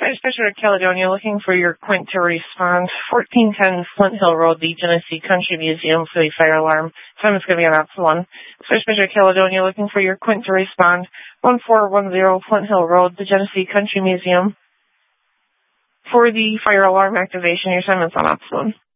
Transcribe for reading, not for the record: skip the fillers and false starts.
Dispatcher to Caledonia, looking for your Quint to respond. 1410 Flint Hill Road, the Genesee Country Museum for the fire alarm. Time is going to be on option 1. Dispatcher to Caledonia, looking for your Quint to respond. 1410 Flint Hill Road, the Genesee Country Museum. For the fire alarm activation, your time is on option 1.